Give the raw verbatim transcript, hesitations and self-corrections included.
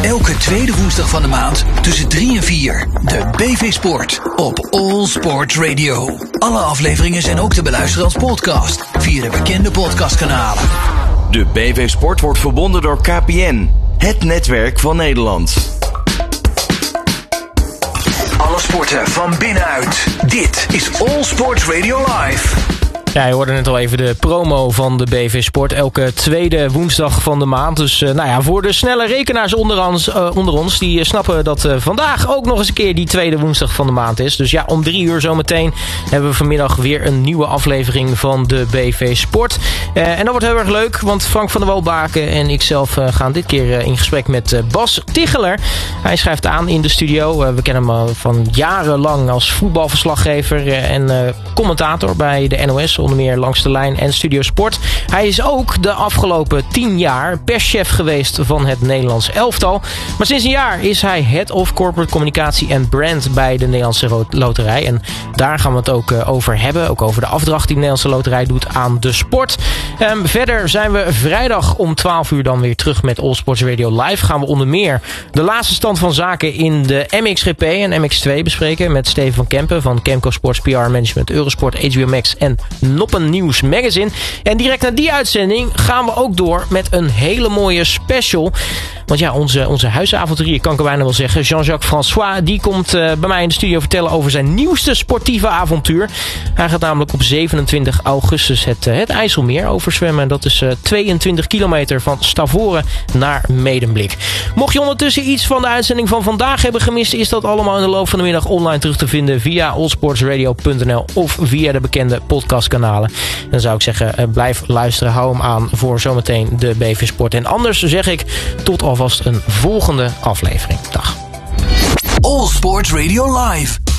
Elke tweede woensdag van de maand tussen drie en vier. De B V Sport op All Sports Radio. Alle afleveringen zijn ook te beluisteren als podcast via de bekende podcastkanalen. De B V Sport wordt verbonden door K P N, het netwerk van Nederland. Alle sporten van binnenuit. Dit is All Sports Radio Live. Ja, je hoorde net al even de promo van de B V Sport. Elke tweede woensdag van de maand. Dus uh, nou ja, voor de snelle rekenaars onder ons, uh, onder ons die uh, snappen dat uh, vandaag ook nog eens een keer die tweede woensdag van de maand is. Dus ja, om drie uur zometeen hebben we vanmiddag weer een nieuwe aflevering van de B V Sport. Uh, en dat wordt heel erg leuk, want Frank van der Walbaken en ikzelf uh, gaan dit keer uh, in gesprek met uh, Bas Ticheler. Hij schrijft aan in de studio. Uh, we kennen hem uh, van jarenlang als voetbalverslaggever uh, en uh, commentator bij de N O S. Onder meer Langs de Lijn en Studio Sport. Hij is ook de afgelopen tien jaar perschef geweest van het Nederlands elftal. Maar sinds een jaar is hij Head of Corporate Communicatie en Brand bij de Nederlandse Loterij. En daar gaan we het ook uh, over hebben. Ook over de afdracht die de Nederlandse Loterij doet aan de sport. Um, verder zijn we vrijdag om twaalf uur dan weer terug met All Sports Radio Live. Gaan we onder meer de laatste stand van zaken in de M X G P en M X twee bespreken met Steven van Kempen van Kemco Sports P R Management, Eurosport, H B O Max en Noppen Nieuws Magazine. En direct na die uitzending gaan we ook door met een hele mooie special. Want ja, onze, onze huisavonturier, kan ik er bijna wel zeggen, Jean-Jacques François, die komt uh, bij mij in de studio vertellen over zijn nieuwste sportieve avontuur. Hij gaat namelijk op zevenentwintig augustus het, uh, het IJsselmeer overzwemmen. Dat is uh, tweeëntwintig kilometer van Stavoren naar Medemblik. Mocht je ondertussen iets van de uitzending van vandaag hebben gemist, is dat allemaal in de loop van de middag online terug te vinden via allsportsradio punt n l of via de bekende podcastkanalen. Dan zou ik zeggen, uh, blijf luisteren, hou hem aan voor zometeen de B V Sport. En anders zeg ik tot alvast een volgende aflevering. Dag. All Sports Radio Live.